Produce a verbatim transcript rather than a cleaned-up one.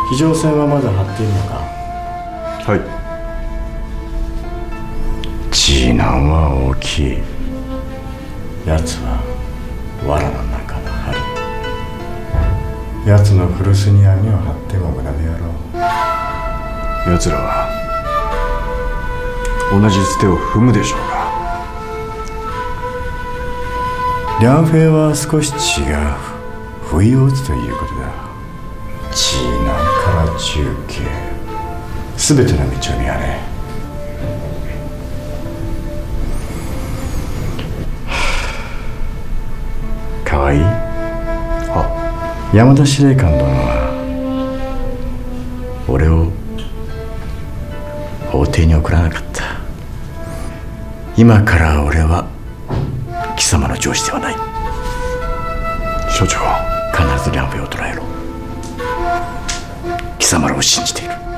非常線はまだ張っているのか。 はい。次男は大きい。 奴は藁の中の針。奴の古巣に網を張っても無駄でやろう。 奴らは同じ捨てを踏むでしょうか。 梁平は少し違う。不意を打つということだ。次男から中継、すべての道を見張れ。かわいい。は山田司令官殿は俺を法廷に送らなかった。今から俺は貴様の上司ではない。 所長、 必ず梁平を捕らえろ。貴様らを信じている。